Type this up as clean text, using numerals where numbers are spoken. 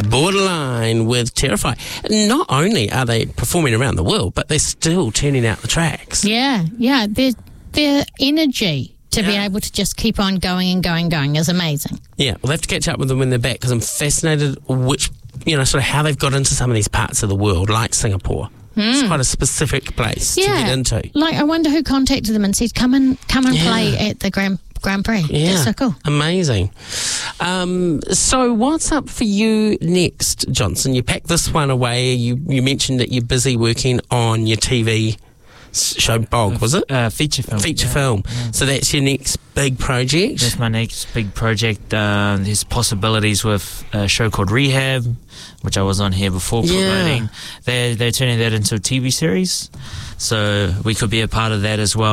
Borderline with Terrify. Not only are they performing around the world, but they're still turning out the tracks. Yeah. Their energy to be able to just keep on going and going is amazing. Yeah, we'll have to catch up with them when they're back, because I'm fascinated which, sort of how they've got into some of these parts of the world, like Singapore. It's quite a specific place to get into. Like, I wonder who contacted them and said, come and play at the Grand Prix. Yeah. That's so cool. Amazing. So what's up for you next, Johnson? You packed this one away. You mentioned that you're busy working on your TV show Bog, was it? Feature film. Film. Yeah. So that's your next big project? That's my next big project. There's possibilities with a show called Rehab, which I was on here before promoting. They're turning that into a TV series, so we could be a part of that as well.